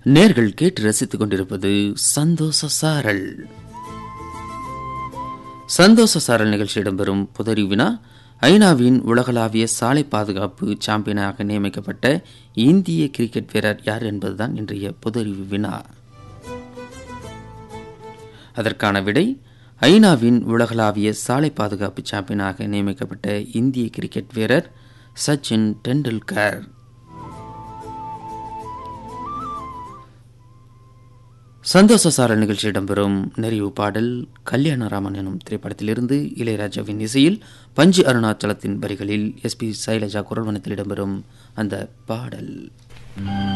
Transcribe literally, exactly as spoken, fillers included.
நேர்கள் கேட்டு ரசித்துக் கொண்டிருப்பது சந்தோஷ சாரல். சந்தோஷ சாரல் நிகழ்ச்சி இடம்பெறும் புதரி வினா. ஐநாவின் உலகளாவிய சாலை பாதுகாப்பு சாம்பியனாக நியமிக்கப்பட்ட இந்திய கிரிக்கெட் வீரர் யார் என்பதுதான் இன்றைய புதறிவு வினா. அதற்கான விடை, ஐநாவின் உலகளாவிய சாலை பாதுகாப்பு சாம்பியனாக நியமிக்கப்பட்ட இந்திய கிரிக்கெட் வீரர் சச்சின் டெண்டுல்கர். சந்தோஷ சாரல் நிகழ்ச்சி இடம்பெறும் நிறைவு பாடல் கல்யாணராமன் எனும் திரைப்படத்திலிருந்து இளையராஜாவின் இசையில் பஞ்சு அருணாச்சலத்தின் வரிகளில் எஸ் பி சைலஜா குரல்வனத்தில் இடம்பெறும் அந்த பாடல்.